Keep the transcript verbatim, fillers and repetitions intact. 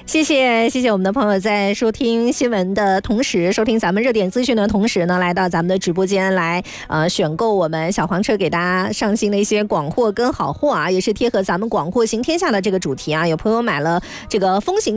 谢谢谢谢我们的朋友在收听新闻的同时，收听咱们热点资讯的同时呢，来到咱们的直播间来呃选购我们小黄车给大家上新的一些广货跟好货啊，也是贴合咱们广货行天下的这个主题啊。有朋友买了这个风行